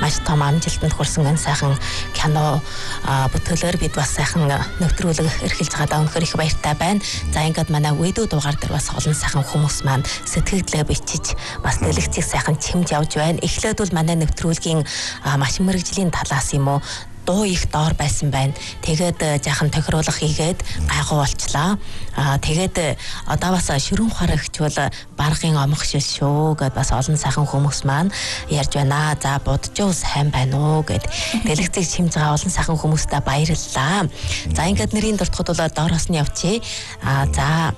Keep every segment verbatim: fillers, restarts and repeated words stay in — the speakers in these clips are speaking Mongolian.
маш том амжилтанд хүрсэн энэ сайхан кино бүтээлээр бид бас сайхан нэвтрүүлэг эрхэлж байгаадаа өнөхөр их баяртай байна. За ингээд манай видео дугаар дээр бас олон сайхан хүмүүс маань сэтгэлдээ бичиж бас дэлгэцийг сайхан чимж явж байна. Эхлээд бол манай нэвтрүүлгийн машин мэргэжлийн талаас юм уу дуу их доор байсан байна. Тэгээд жаахан тохируулах хийгээд гайхуу болчлаа. Аа тэгээд одоо бас ширүүн ухаар ихчвэл баргын омох шил шүү гэд бас олон сайхан хүмүүс маань ярьж байна. За буджуу сайн байна уу гэд дэлгэцийг чимж байгаа олон сайхан хүмүүстээ баярлалаа. За ингээд нэрийн дуртахад бол доороос нь явчих. Аа за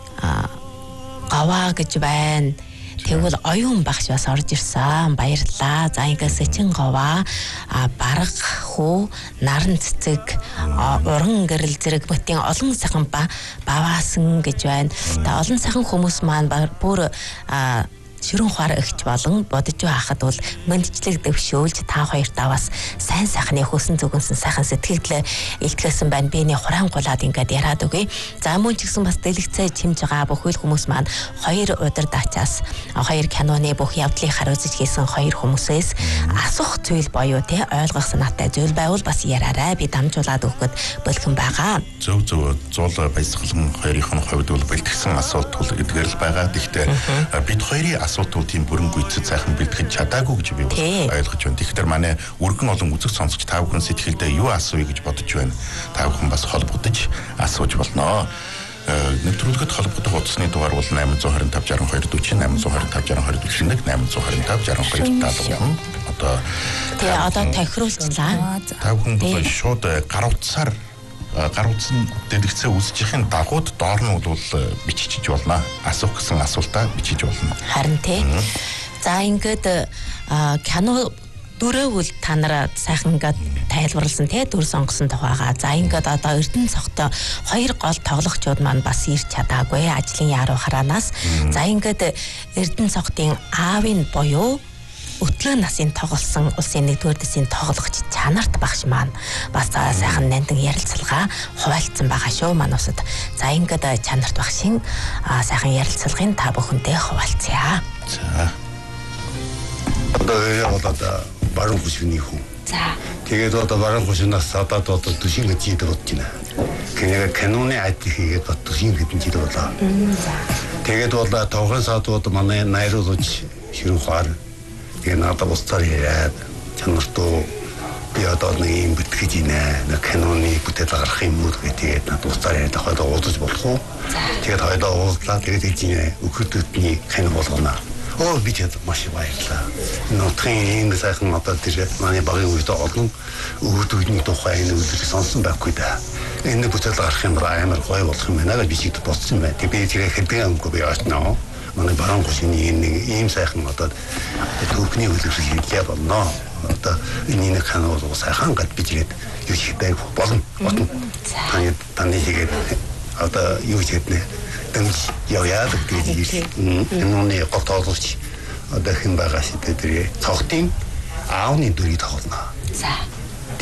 гаваа гэж байна. Тэгвэл оюун багш бас орж ирсэн. Баярлалаа. За ингээд сэчин говаа, бараг хүү, наран цэцэг, уран гэрэл зэрэг бүтийн олон сайхан ба баваасан гэж байна. Тэгээ олон сайхан хүмүүс маань бүр ширүүн ухаар ихч болон бодожоо хахад бол мэндчлэг дэвшүүлж та хоёртаа бас сайн сайхны хөсөн зүгэнсэн сайхан сэтгэлдээ илтгэсэн байна. Биний хураан гулаад ингээд яриад үгүй. За мөн ч гэсэн бас дэлгэцээ чимж байгаа бүхэл хүмүүс маань хоёр удир дачаас хоёр киноны бүх явдлыг харуулж хийсэн хоёр хүмүүсээс асуух зүйл боيو те ойлгох санаатай зүйл байвал бас яраарай. Би дамжуулаад өгөхөд бэлхэн байгаа. Зөв зөв зуул баясгалан хоёрын хувьд бол бэлтгэсэн асуулт тул эдгээр л байгаа. Гэхдээ бид хоёрын асуудал тийм бүрэн гүйцэд сайхан бэлтгэж чадаагүй гэж би ойлгож байна. Тэгэхээр манай өргөн олон үзэг сонсогч та бүхэн сэтгэлдээ юу асууя гэж бодож байна. Та бүхэн бас холбогдож асууж болно. Нэвтрүүлгэд холбогдох утасны дугаар бол найман зуун хорин тавж шаран хоёр дүүчин найман зуун хорин тавж шаран хоёр дүүчин найман зуун хорин тавж шаран хоёр даалгавар. Одоо тэгээ одоо тохируулчлаа. Та бүхэн бол шууд гар утсаар гар утсан дэлгэцээ үүсчихийн дагууд доор нь бол бичиж болно. Асуух гэсэн асуултаа бичиж болно. Харин тий. За ингээд кино дөрөвөл та нараа сайхан ингээд тайлбарласан тий дүр сонгосон тухайгаа. За ингээд одоо Эрдэнэ цогтой хоёр гол тоглогчдод маань бас ирч чадаагүй ажлын яруу хараанаас. За ингээд Эрдэнэ цогтын аавын буюу өтлөө насын тоглосон улсын нэгдүгээр дэсийн тоглогч чанарт багш маань бас сайхан нандин ярилцлага хуваалцсан байгаа шүү маань усад. За ингээд чанарт багшийн сайхан ярилцлагын та бүхэндээ хуваалцъя. За. Одоо яг одоо баруун хүчний хүн. За. Тэгээд одоо баруун хүчнээс одоо одоо төшин гэж ийдэг болж байна. Кино каноны айд хийгээд бат төшин гэдэг жил болоо. За. Тэгээд бол тавхан саатууд манай найруулж ширүүн хаар тэгээ надад устаар яриад чанартуу би одоо нэг юм бүтгэж ийнэ нэг каноны бүтээл гаргах юм уу гэдэг надад устаар яриад хойдоо уулзаж болох уу тэгээд хойдоо уулзлаа тэгээд ийнэ өгөхөдний канон болгоно оо би ч маш баярлаа нотхийн энэ сайхан одоо тэр манай багийн үед олон өгөхөдний тухай энэ үйлдэл сонсон байхгүй да энэ бүтээл гаргах юм амар гоё болох юм байна гэж би чигт бодсон байна тэгээд би тэрийг хэдэн өнгө би яачнаа манай баруун хүчний нэг ийм сайхан одоо түүхний үйлчлэл хийлээ болно. Одоо энэ нэг канал бол сайхан гад бичгээд юу хийдэг болно. Отно. Таны таны хийгээд одоо юу хийдэг нэ. Дэмж яваад гэдэг юм. Энэ нэг готоолж одоо хэн байгаа шүү дээ тэр цогтын аавны дүрийг тоглоно. За.